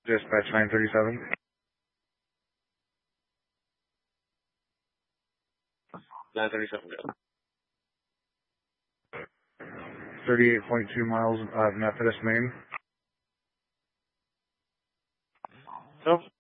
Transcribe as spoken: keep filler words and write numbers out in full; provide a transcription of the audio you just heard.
Dispatch nine thirty-seven. nine thirty-seven, go. thirty-eight point two miles of Methodist, Maine. So,